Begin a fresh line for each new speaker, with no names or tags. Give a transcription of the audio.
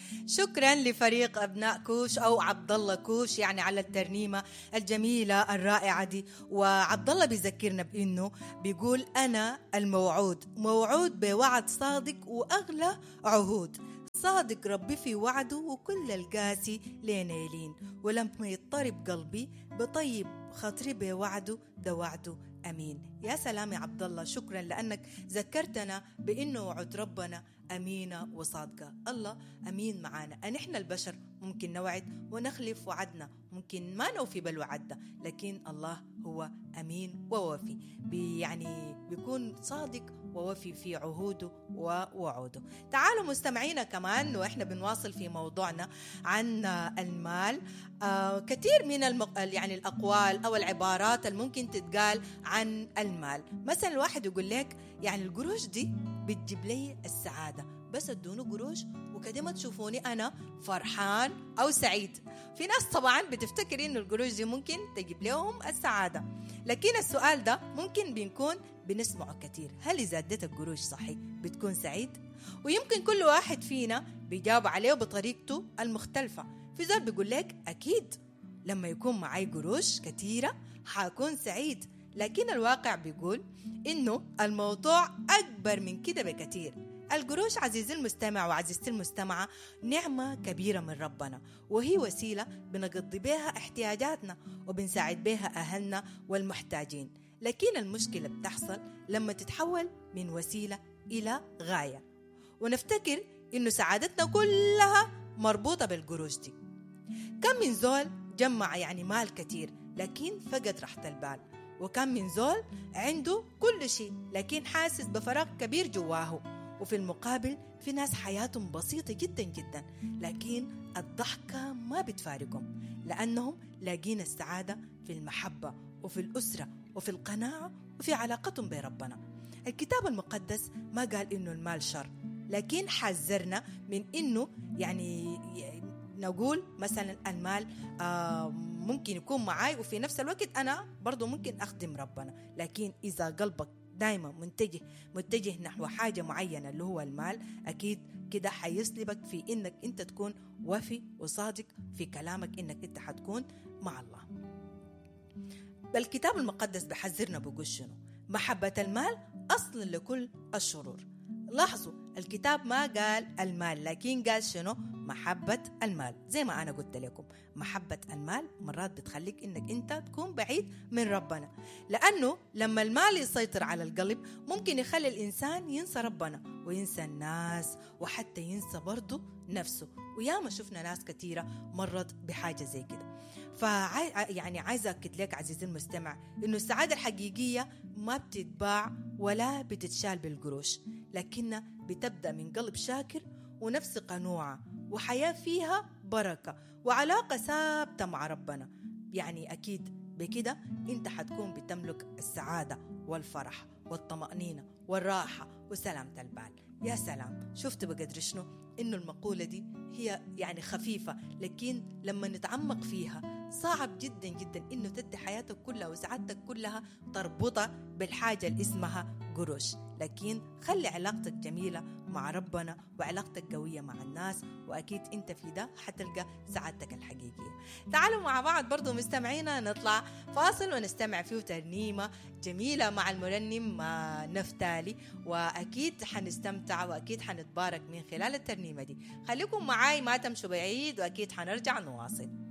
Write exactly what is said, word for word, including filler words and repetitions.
شكرا لفريق أبناء كوش أو عبد الله كوش يعني على الترنيمة الجميلة الرائعة دي. وعبد الله بيذكرنا بأنه بيقول أنا الموعود، موعود بوعد صادق وأغلى عهود، صادق ربي في وعده وكل القاسي لينيلين، ولما يضطرب قلبي بطيب خاطري بوعده ده وعده أمين. يا سلام يا عبد الله، شكرا لأنك ذكرتنا بأنه وعد ربنا أمينة وصادقة. الله أمين معانا، أن إحنا البشر ممكن نوعد ونخلف وعدنا، ممكن ما نوفي بالوعد، لكن الله هو أمين ووفي، بي يعني بيكون صادق ووفي في عهوده ووعوده. تعالوا مستمعينا كمان وإحنا بنواصل في موضوعنا عن المال. آه كثير من المق... يعني الأقوال أو العبارات الممكن تتقال عن المال. مثلا الواحد يقول لك يعني القروش دي بتجيب لي السعادة، بس ادوني قروش وكده ما تشوفوني أنا فرحان أو سعيد. في ناس طبعا بتفتكر إنه القروش دي ممكن تجيب لهم السعادة، لكن السؤال ده ممكن بنكون بنسمعه كتير، هل إذا اديتك قروش صحي بتكون سعيد؟ ويمكن كل واحد فينا بيجاوب عليه بطريقته المختلفة. في زول بيقول لك أكيد لما يكون معي قروش كتيرة حاكون سعيد، لكن الواقع بيقول إنه الموضوع أكبر من كده بكتير. القروش عزيزي المستمع وعزيزتي المستمعة نعمة كبيرة من ربنا، وهي وسيلة بنقضي بها احتياجاتنا وبنساعد بها أهلنا والمحتاجين، لكن المشكلة بتحصل لما تتحول من وسيلة إلى غاية ونفتكر إنه سعادتنا كلها مربوطة بالقروش دي. كم من زول جمع يعني مال كتير لكن فقد راحة البال، وكم من زول عنده كل شيء لكن حاسس بفراغ كبير جواه. وفي المقابل في ناس حياتهم بسيطة جدا جدا لكن الضحكة ما بتفارقهم، لأنهم لاقين السعادة في المحبة وفي الأسرة وفي القناعة وفي علاقتهم بربنا. الكتاب المقدس ما قال إنه المال شر، لكن حذرنا من إنه يعني نقول مثلا المال آه ممكن يكون معاي وفي نفس الوقت أنا برضو ممكن أخدم ربنا، لكن إذا قلبك دايما منتجه متجه نحو حاجة معينة اللي هو المال، أكيد كده حيسلبك في إنك أنت تكون وفي وصادق في كلامك إنك أنت حتكون مع الله. الكتاب المقدس بحذرنا بقول شنو؟ محبة المال أصل لكل الشرور. لاحظوا الكتاب ما قال المال، لكن قال شنو؟ محبة المال. زي ما أنا قلت لكم محبة المال مرات بتخليك إنك أنت تكون بعيد من ربنا، لأنه لما المال يسيطر على القلب ممكن يخلي الإنسان ينسى ربنا وينسى الناس وحتى ينسى برضه نفسه. وياما شفنا ناس كثيرة مرت بحاجة زي كده. فعاي يعني عايزة أكد لك عزيزي المستمع إنه السعادة الحقيقية ما بتتباع ولا بتتشال بالقروش، لكنها بتبدأ من قلب شاكر ونفس قنوعة وحياة فيها بركة وعلاقة ثابتة مع ربنا. يعني أكيد بكده أنت حتكون بتملك السعادة والفرح والطمأنينة والراحة وسلامة البال. يا سلام، شفت بقدر شنو إنه المقولة دي هي يعني خفيفة، لكن لما نتعمق فيها صعب جدا جدا إنه تدي حياتك كلها وسعادتك كلها تربطها بالحاجة اللي اسمها قروش. لكن خلي علاقتك جميلة مع ربنا وعلاقتك قوية مع الناس، وأكيد أنت في ده حتلقى سعادتك الحقيقية. تعالوا مع بعض برضو مستمعينا نطلع فاصل ونستمع فيه ترنيمة جميلة مع المرنم نفتالي، وأكيد حنستمتع وأكيد حنتبارك من خلال الترنيمة دي. خليكم معاي ما تمشوا بعيد، وأكيد حنرجع نواصل.